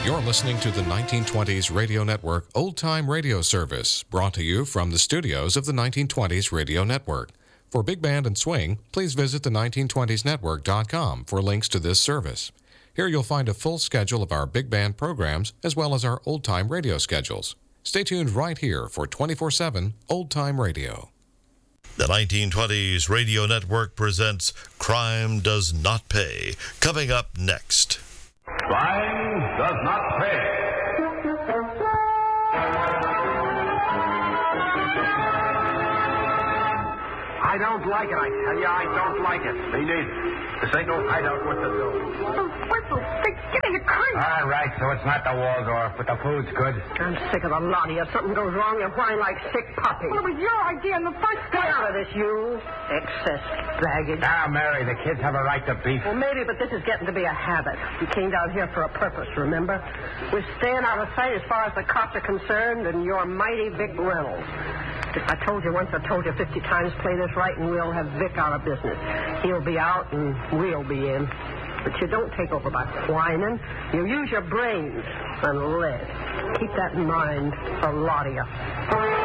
You're listening to the 1920s Radio Network Old Time Radio Service, brought to you from the studios of the 1920s Radio Network. For Big Band and Swing, please visit the 1920snetwork.com for links to this service. Here you'll find a full schedule of our big band programs as well as our old-time radio schedules. Stay tuned right here for 24/7 Old-Time Radio. The 1920s Radio Network presents Crime Does Not Pay, coming up next. Crime does not pay. I don't like it, I tell you. I don't like it. Me neither. This ain't no hideout worth the dough. Whistle, give me the cream. All right, so it's not the Waldorf, but the food's good. I'm sick of the lot of you. If something goes wrong, you whine like sick puppies. Well, it was your idea in the first Get place. out of this, you. Excess baggage. Now, Mary, the kids have a right to beef. Well, maybe, but this is getting to be a habit. We came down here for a purpose, remember? We're staying out of sight as far as the cops are concerned, and you're mighty Vic Reynolds. If I told you once, I told you 50 times, play this right, and we'll have Vic out of business. He'll be out, and we'll be in. But you don't take over by whining. You use your brains and lead. Keep that in mind for a lot of you.